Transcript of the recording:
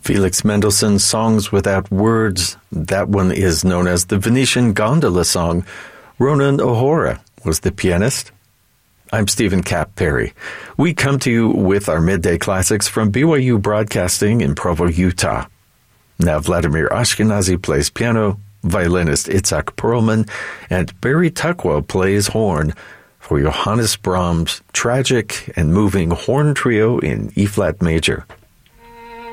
Felix Mendelssohn's Songs Without Words. That one is known as the Venetian Gondola Song. Ronan O'Hora was the pianist. I'm Stephen Cap Perry. We come to you with our midday classics from BYU Broadcasting in Provo, Utah. Now Vladimir Ashkenazy plays piano, violinist Itzhak Perlman, and Barry Tuckwell plays horn for Johannes Brahms' tragic and moving horn trio in E-flat major.